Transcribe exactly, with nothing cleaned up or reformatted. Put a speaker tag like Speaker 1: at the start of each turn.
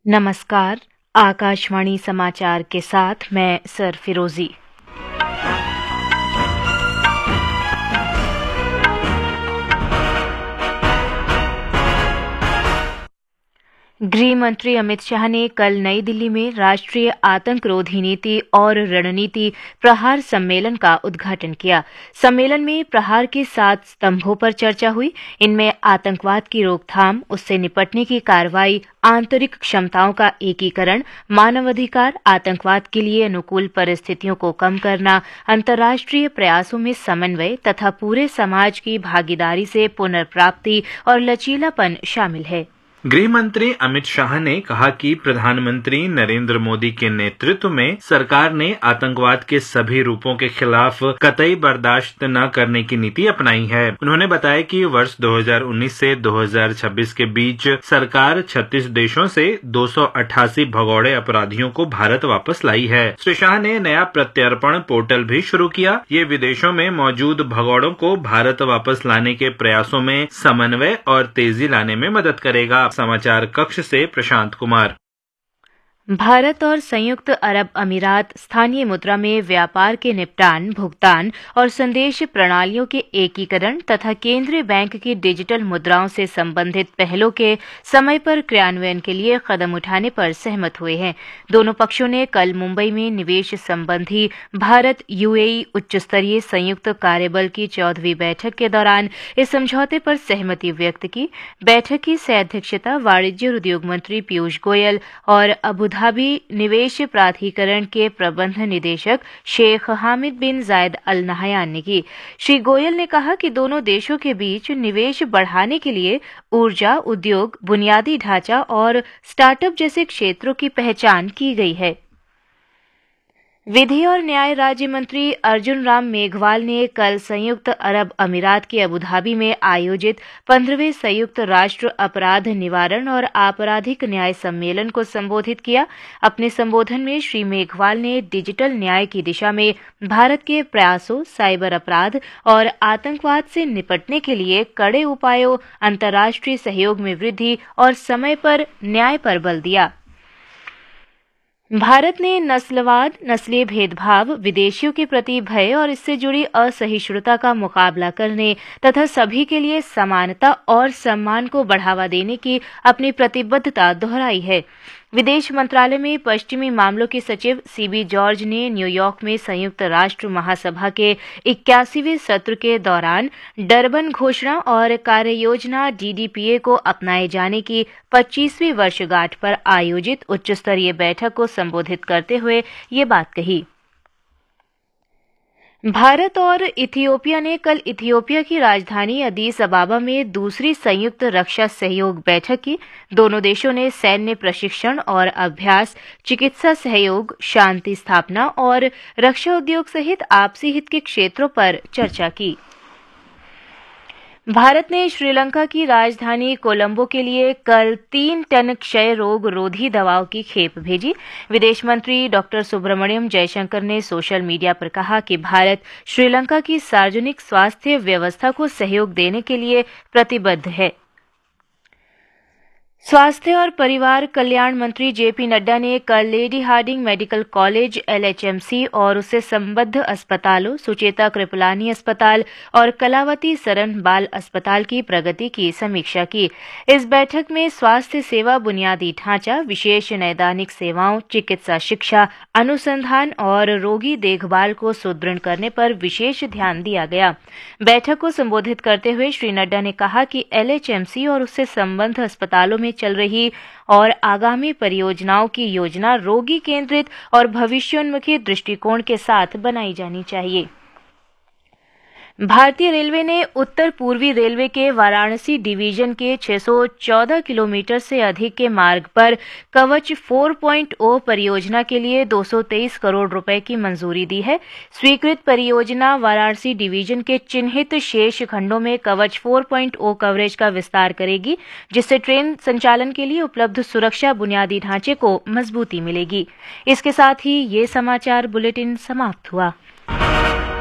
Speaker 1: नमस्कार। आकाशवाणी समाचार के साथ मैं सर फिरोजी। गृह मंत्री अमित शाह ने कल नई दिल्ली में राष्ट्रीय आतंकरोधी नीति और रणनीति प्रहार सम्मेलन का उद्घाटन किया। सम्मेलन में प्रहार के सात स्तंभों पर चर्चा हुई। इनमें आतंकवाद की रोकथाम, उससे निपटने की कार्रवाई, आंतरिक क्षमताओं का एकीकरण, मानवाधिकार, आतंकवाद के लिए अनुकूल परिस्थितियों को कम करना, अंतर्राष्ट्रीय प्रयासों में समन्वय तथा पूरे समाज की भागीदारी से पुनर्प्राप्ति और लचीलापन शामिल है।
Speaker 2: गृह मंत्री अमित शाह ने कहा कि प्रधानमंत्री नरेंद्र मोदी के नेतृत्व में सरकार ने आतंकवाद के सभी रूपों के खिलाफ कतई बर्दाश्त न करने की नीति अपनाई है। उन्होंने बताया कि वर्ष दो हज़ार उन्नीस से दो हज़ार छब्बीस के बीच सरकार छत्तीस देशों से दो सौ अट्ठासी भगौड़े अपराधियों को भारत वापस लाई है। श्री शाह ने नया प्रत्यर्पण पोर्टल भी शुरू किया। ये विदेशों में मौजूद भगौड़ों को भारत वापस लाने के प्रयासों में समन्वय और तेजी लाने में मदद करेगा। समाचार कक्ष से प्रशांत कुमार।
Speaker 1: भारत और संयुक्त अरब अमीरात स्थानीय मुद्रा में व्यापार के निपटान, भुगतान और संदेश प्रणालियों के एकीकरण तथा केंद्रीय बैंक की डिजिटल मुद्राओं से संबंधित पहलों के समय पर क्रियान्वयन के लिए कदम उठाने पर सहमत हुए हैं। दोनों पक्षों ने कल मुंबई में निवेश संबंधी भारत यूएई उच्च स्तरीय संयुक्त कार्यबल की चौदहवीं बैठक के दौरान इस समझौते पर सहमति व्यक्त की। बैठक की सह अध्यक्षता वाणिज्य और उद्योग मंत्री पीयूष गोयल और अबू धाबी निवेश प्राधिकरण के प्रबंध निदेशक शेख हामिद बिन जायद अल नहयान ने की। श्री गोयल ने कहा कि दोनों देशों के बीच निवेश बढ़ाने के लिए ऊर्जा, उद्योग, बुनियादी ढांचा और स्टार्टअप जैसे क्षेत्रों की पहचान की गई है। विधि और न्याय राज्य मंत्री अर्जुन राम मेघवाल ने कल संयुक्त अरब अमीरात के अबुधाबी में आयोजित पंद्रहवें संयुक्त राष्ट्र अपराध निवारण और आपराधिक न्याय सम्मेलन को संबोधित किया। अपने संबोधन में श्री मेघवाल ने डिजिटल न्याय की दिशा में भारत के प्रयासों, साइबर अपराध और आतंकवाद से निपटने के लिए कड़े उपायों, अंतर्राष्ट्रीय सहयोग में वृद्धि और समय पर न्याय पर बल दिया। भारत ने नस्लवाद, नस्लीय भेदभाव, विदेशियों के प्रति भय और इससे जुड़ी असहिष्णुता का मुकाबला करने तथा सभी के लिए समानता और सम्मान को बढ़ावा देने की अपनी प्रतिबद्धता दोहराई है। विदेश मंत्रालय में पश्चिमी मामलों के सचिव सीबी जॉर्ज ने न्यूयॉर्क में संयुक्त राष्ट्र महासभा के इक्यासीवें सत्र के दौरान डरबन घोषणा और कार्ययोजना डीडीपीए को अपनाए जाने की पच्चीसवीं वर्षगांठ पर आयोजित उच्च स्तरीय बैठक को संबोधित करते हुए ये बात कही। भारत और इथियोपिया ने कल इथियोपिया की राजधानी अदीस अबाबा में दूसरी संयुक्त रक्षा सहयोग बैठक की। दोनों देशों ने सैन्य प्रशिक्षण और अभ्यास, चिकित्सा सहयोग, शांति स्थापना और रक्षा उद्योग सहित आपसी हित के क्षेत्रों पर चर्चा की। भारत ने श्रीलंका की राजधानी कोलंबो के लिए कल तीन टन क्षय रोग रोधी दवाओं की खेप भेजी। विदेश मंत्री डॉक्टर सुब्रमण्यम जयशंकर ने सोशल मीडिया पर कहा कि भारत श्रीलंका की सार्वजनिक स्वास्थ्य व्यवस्था को सहयोग देने के लिए प्रतिबद्ध है। स्वास्थ्य और परिवार कल्याण मंत्री जेपी नड्डा ने कल लेडी हार्डिंग मेडिकल कॉलेज एलएचएमसी और उससे संबद्ध अस्पतालों, सुचेता कृपलानी अस्पताल और कलावती सरन बाल अस्पताल की प्रगति की समीक्षा की। इस बैठक में स्वास्थ्य सेवा बुनियादी ढांचा, विशेष नैदानिक सेवाओं, चिकित्सा शिक्षा, अनुसंधान और रोगी देखभाल को सुदृढ़ करने पर विशेष ध्यान दिया गया। बैठक को संबोधित करते हुए श्री नड्डा ने कहा कि एलएचएमसी और उससे संबद्ध अस्पतालों में चल रही और आगामी परियोजनाओं की योजना रोगी केंद्रित और भविष्योन्मुखी दृष्टिकोण के साथ बनाई जानी चाहिए। भारतीय रेलवे ने उत्तर पूर्वी रेलवे के वाराणसी डिवीजन के छह सौ चौदह किलोमीटर से अधिक के मार्ग पर कवच चार पॉइंट शून्य परियोजना के लिए दो सौ तेईस करोड़ रुपए की मंजूरी दी है। स्वीकृत परियोजना वाराणसी डिवीजन के चिन्हित शेष खंडों में कवच चार पॉइंट शून्य कवरेज का विस्तार करेगी, जिससे ट्रेन संचालन के लिए उपलब्ध सुरक्षा बुनियादी ढांचे को मजबूती मिलेगी। इसके साथ ही ये समाचार बुलेटिन समाप्त हुआ।